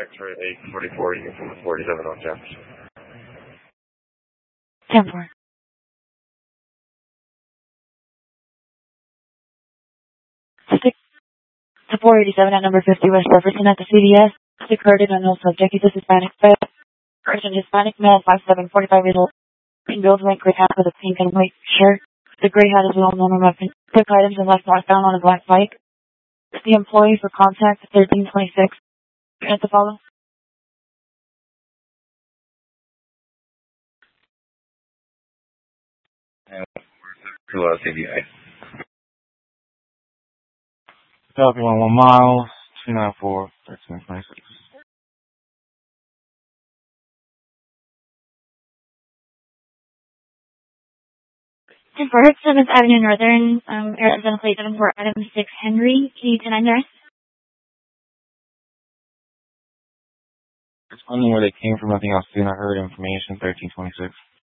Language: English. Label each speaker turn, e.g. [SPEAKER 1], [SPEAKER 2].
[SPEAKER 1] X-ray 844, you can 47 on Jefferson.
[SPEAKER 2] 10-4. Stick to 487 at number 50 West Jefferson at the CVS. Stick carded unknown subject. He's a Hispanic person, Hispanic male, 5'7", 45 years old. Green build, white gray hat with a pink and white shirt. The gray hat is well known weapon. Quick items and left northbound on a black bike. The employee for contact 1326. At the follow.
[SPEAKER 1] And to CVI.
[SPEAKER 3] Copy 1 miles, 294, 1326.
[SPEAKER 2] For 7th Avenue Northern, Arizona Plate 74, Item 6 Henry, can you deny the rest?
[SPEAKER 3] It's only where they came from, nothing else. Do not heard information, 1326.